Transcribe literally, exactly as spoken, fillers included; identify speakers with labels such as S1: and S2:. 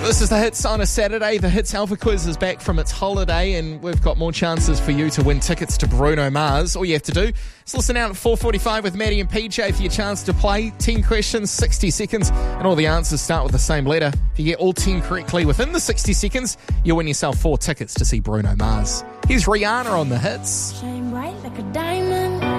S1: This is the Hits on a Saturday. The Hits Alpha Quiz is back from its holiday, and we've got more chances for you to win tickets to Bruno Mars. All you have to do is listen out at four forty-five with Maddie and P J for your chance to play. ten questions, sixty seconds, and all the answers start with the same letter. If you get all ten correctly within the sixty seconds, you'll win yourself four tickets to see Bruno Mars. Here's Rihanna on the Hits.
S2: Shine bright like a diamond.